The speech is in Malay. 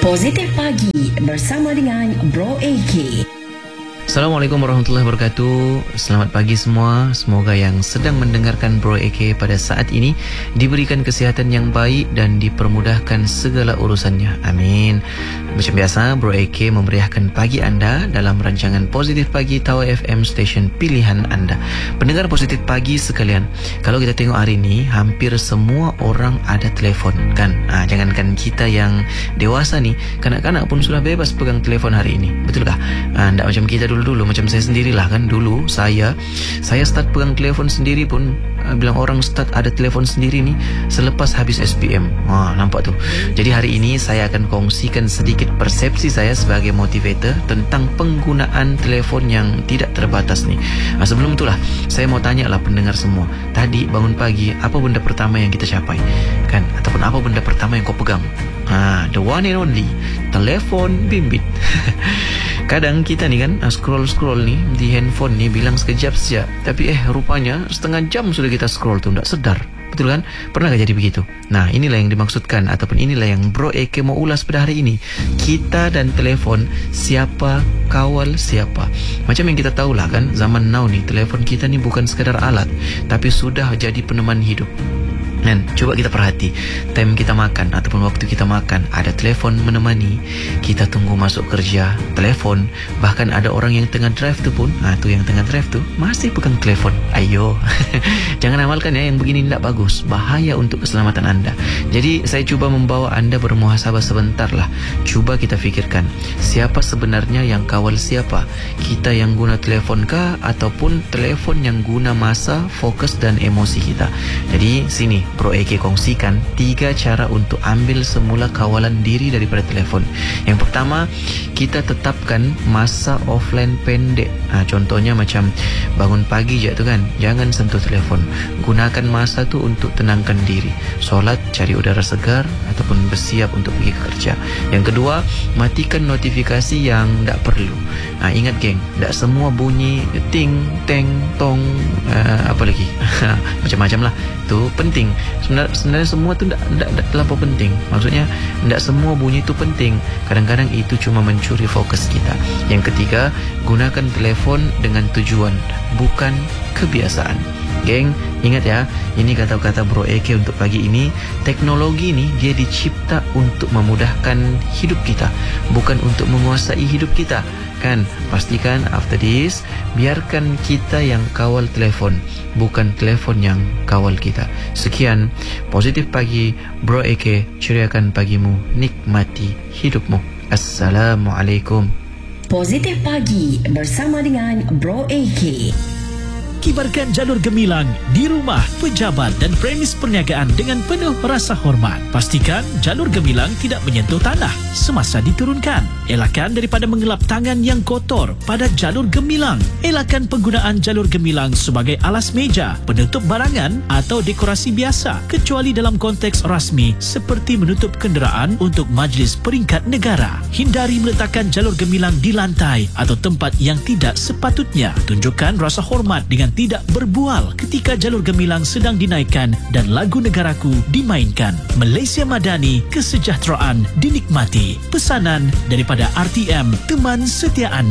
Positif Pagi bersama dengan Bro AK. Assalamualaikum warahmatullahi wabarakatuh. Selamat pagi semua. Semoga yang sedang mendengarkan Bro AK pada saat ini diberikan kesihatan yang baik dan dipermudahkan segala urusannya. Amin. Macam biasa, Bro AK memeriahkan pagi anda dalam rancangan Positif Pagi Tower FM Station pilihan anda. Pendengar Positif Pagi sekalian, kalau kita tengok hari ini, hampir semua orang ada telefon kan. Jangankan kita yang dewasa nih, kanak-kanak pun sudah bebas pegang telefon hari ini. Betulkah? Tak macam kita dulu, macam saya sendirilah kan. Dulu saya start pegang telefon sendiri pun, bilang orang start ada telefon sendiri ni selepas habis SPM. Nampak tu. Jadi hari ini saya akan kongsikan sedikit persepsi saya sebagai motivator tentang penggunaan telefon yang tidak terbatas ni. Sebelum itulah saya mau tanya lah pendengar semua, tadi bangun pagi apa benda pertama yang kita capai kan, ataupun apa benda pertama yang kau pegang? The one and only telefon bimbit. Kadang kita ni kan scroll ni di handphone ni bilang sekejap saja, tapi rupanya setengah jam sudah kita scroll tu, tak sedar. Betul kan? Pernah jadi begitu? Nah, inilah yang dimaksudkan, ataupun inilah yang Bro AK mau ulas pada hari ini. Kita dan telefon, siapa kawal siapa? Macam yang kita tahulah kan, zaman now ni telefon kita ni bukan sekadar alat, tapi sudah jadi peneman hidup. Dan coba kita perhati, time kita makan ataupun waktu kita makan, ada telefon menemani. Kita tunggu masuk kerja, telefon. Bahkan ada orang yang tengah drive tu pun, tu yang tengah drive tu masih pegang telefon. Ayo, jangan amalkan ya, yang begini tidak bagus, bahaya untuk keselamatan anda. Jadi saya cuba membawa anda bermuhasabah sebentar lah. Cuba kita fikirkan, siapa sebenarnya yang kawal siapa? Kita yang guna telefon kah, ataupun telefon yang guna masa, fokus dan emosi kita? Jadi sini Bro AK kongsikan 3 cara untuk ambil semula kawalan diri daripada telefon. Yang pertama, kita tetapkan masa offline pendek. Contohnya macam bangun pagi je tu kan, jangan sentuh telefon. Gunakan masa tu untuk tenangkan diri, solat, cari udara segar ataupun bersiap untuk pergi ke kerja. Yang kedua, matikan notifikasi yang tak perlu. Ingat geng, tak semua bunyi ting, teng, tong, apa lagi macam-macam lah, tu penting. Sebenarnya semua tu tak terlalu penting. Maksudnya tak semua bunyi tu penting. Kadang-kadang itu cuma mencuri fokus kita. Yang ketiga, gunakan telefon dengan tujuan, bukan kebiasaan. Geng, ingat ya, ini kata-kata Bro AK untuk pagi ini. Teknologi ni dia dicipta untuk memudahkan hidup kita, bukan untuk menguasai hidup kita. Kan, pastikan after this, biarkan kita yang kawal telefon, bukan telefon yang kawal kita. Sekian, Positif Pagi, Bro AK, ceriakan pagimu, nikmati hidupmu. Assalamualaikum. Positif Pagi bersama dengan Bro AK. Kibarkan jalur gemilang di rumah, pejabat dan premis perniagaan dengan penuh rasa hormat. Pastikan jalur gemilang tidak menyentuh tanah semasa diturunkan. Elakkan daripada mengelap tangan yang kotor pada jalur gemilang. Elakkan penggunaan jalur gemilang sebagai alas meja, penutup barangan atau dekorasi biasa, kecuali dalam konteks rasmi seperti menutup kenderaan untuk majlis peringkat negara. Hindari meletakkan jalur gemilang di lantai atau tempat yang tidak sepatutnya. Tunjukkan rasa hormat dengan tidak berbual ketika jalur gemilang sedang dinaikkan dan lagu negaraku dimainkan. Malaysia Madani, kesejahteraan dinikmati. Pesanan daripada RTM, teman setia anda.